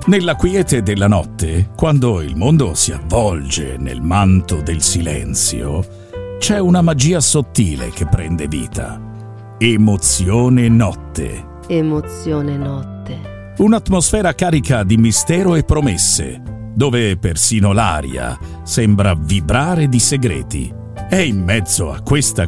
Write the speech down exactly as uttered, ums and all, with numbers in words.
Nella quiete della notte, quando il mondo si avvolge nel manto del silenzio, c'è una magia sottile che prende vita. Emozione notte. Emozione notte. Un'atmosfera carica di mistero e promesse, dove persino l'aria sembra vibrare di segreti. E in mezzo a questa